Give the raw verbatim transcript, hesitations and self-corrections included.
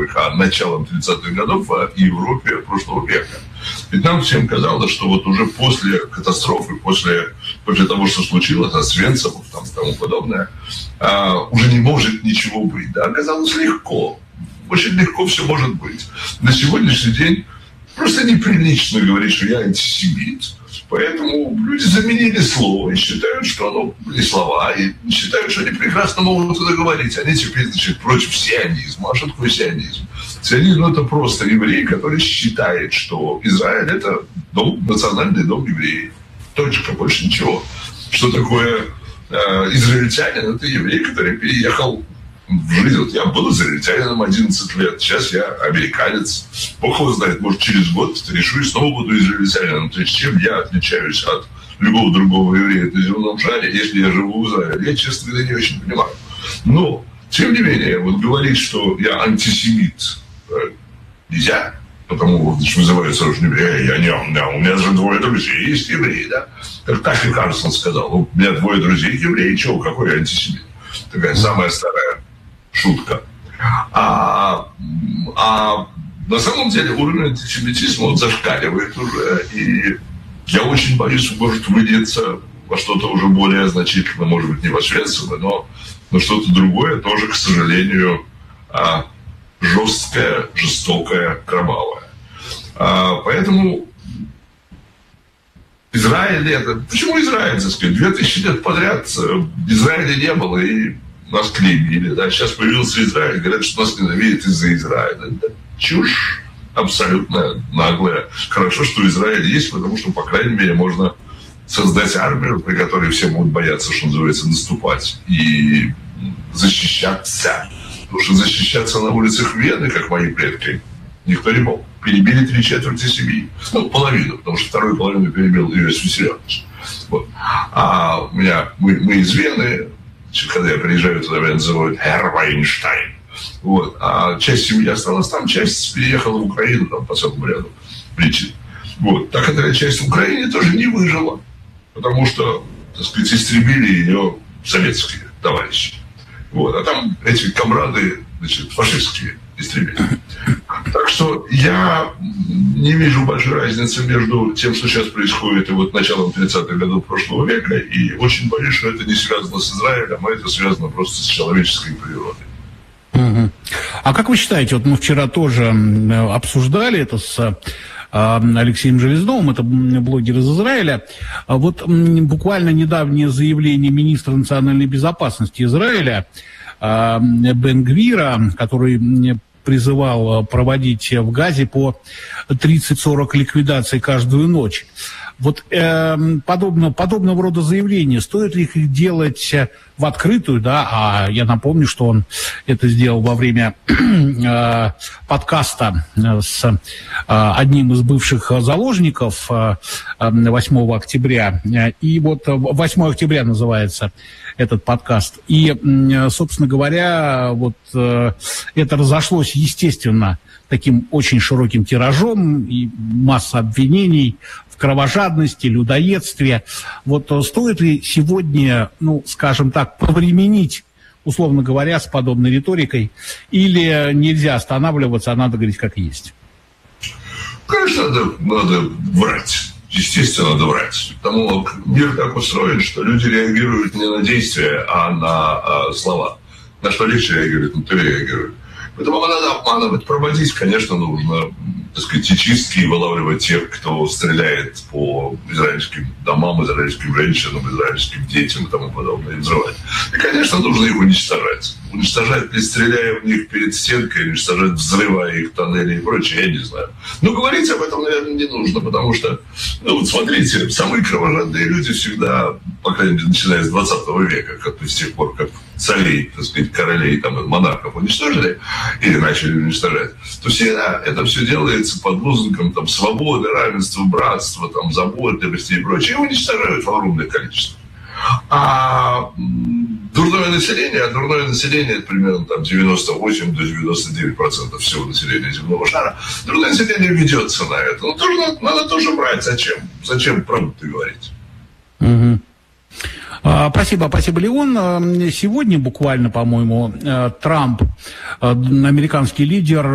сороковых, а началом тридцатых годов в Европе прошлого века. Ведь нам всем казалось, что вот уже после катастрофы, после, после того, что случилось, Освенцим и тому подобное, а, уже не может ничего быть. Да? Оказалось легко. Очень легко все может быть. На сегодняшний день просто неприлично говорить, что я антисемит. Поэтому люди заменили слово и считают, что оно не слова, и считают, что они прекрасно могут это говорить. Они теперь, значит, против сионизма. А что такое сионизм? Сионизм – это просто еврей, который считает, что Израиль – это дом, национальный дом евреев. Точка, больше ничего. Что такое э, израильтянин? Это еврей, который переехал в жизнь. Вот я был израильтянином одиннадцать лет, сейчас я американец. Бог его знает, может, через год решу и снова буду израильтянином. То есть чем я отличаюсь от любого другого еврея на земном шаре, если я живу в Израиле? Я, честно говоря, не очень понимаю. Но, тем не менее, вот говорить, что я антисемит, нельзя. Потому что вызывают сразу евреи. Я не, у меня, у меня же двое друзей есть евреи, да? Как Такер Карлсон сказал, у меня двое друзей евреи, чего, какой я антисемит? Такая самая старая шутка. А, а на самом деле уровень антисемитизма он зашкаливает уже, и я очень боюсь, может выльется во что-то уже более значительное, может быть, не во Освенциме, но, но что-то другое тоже, к сожалению, жесткое, жестокое, кровавое. А, поэтому Израиль это... Почему Израиль, так сказать? Две тысячи лет подряд Израиля не было, и нас клеймили. Да? Сейчас появился Израиль, говорят, что нас ненавидят из-за Израиля. Это чушь абсолютно наглая. Хорошо, что Израиль есть, потому что, по крайней мере, можно создать армию, при которой все могут бояться, что называется, наступать и защищаться. Потому что защищаться на улицах Вены, как мои предки, никто не мог. Перебили три четверти семьи. Ну, половину, потому что вторую половину перебил Иосиф Виссарионович. Вот. А у меня, мы, мы из Вены, когда я приезжаю туда, меня называют Herr Вайнштейн. Вот. А часть семьи осталась там, часть переехала в Украину там, по целому ряду причин. Вот. Так эта часть в Украине тоже не выжила, потому что, так сказать, истребили ее советские товарищи. Вот. А там эти комрады, значит, фашистские истребили. Так что я не вижу большой разницы между тем, что сейчас происходит, и вот началом тридцатых годов прошлого века, и очень боюсь, что это не связано с Израилем, а это связано просто с человеческой природой. Угу. А как вы считаете, вот мы вчера тоже обсуждали это с Алексеем Железновым, это блогер из Израиля. Вот буквально недавнее заявление министра национальной безопасности Израиля Бен Гвира, который призывал проводить в Газе по тридцать-сорок ликвидаций каждую ночь. Вот э, подобно, подобного рода заявления, стоит ли их делать в открытую, да, а я напомню, что он это сделал во время э, подкаста с э, одним из бывших заложников э, восьмого октября, и вот восьмого октября называется этот подкаст, и, собственно говоря, вот э, это разошлось, естественно, таким очень широким тиражом, и масса обвинений в кровожадности, людоедстве. Вот стоит ли сегодня, ну, скажем так, повременить, условно говоря, с подобной риторикой, или нельзя останавливаться, а надо говорить как есть? Конечно, надо, надо врать. Естественно, надо врать. Потому как мир так устроен, что люди реагируют не на действия, а на а, слова. На что легче реагируют, на то реагируют. Поэтому надо обманывать, проводить, конечно, нужно, так сказать, чистки и вылавливать тех, кто стреляет по израильским домам, израильским женщинам, израильским детям и тому подобное, и взрывать. И, конечно, нужно их уничтожать. Уничтожать, не стреляя в них перед стенкой, уничтожать, взрывая их тоннели и прочее, я не знаю. Но говорить об этом, наверное, не нужно, потому что, ну вот смотрите, самые кровожадные люди всегда, по крайней мере, начиная с двадцатого века, как с тех пор, как царей, так сказать, королей, там, монархов уничтожили или начали уничтожать, то всегда это все делается под лозунгом там, свободы, равенства, братства, там, заботливости и прочее, и уничтожают в огромное количество. А дурное население, а дурное население, это примерно там девяносто восемь до девяноста девяти процентов всего населения земного шара, дурное население ведется на это. Ну, тоже надо, надо тоже брать. Зачем? Зачем правду-то говорить? Угу. Спасибо, спасибо, Леон. Сегодня буквально, по-моему, Трамп, американский лидер,